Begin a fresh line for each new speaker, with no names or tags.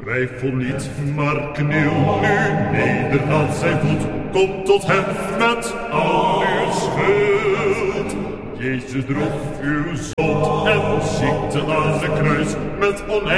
Twijfel niet, maar kniel nu neder aan zijn voet. Kom tot hem met al uw schuld. Jezus droeg uw zond en ziekte aan de kruis met oneindig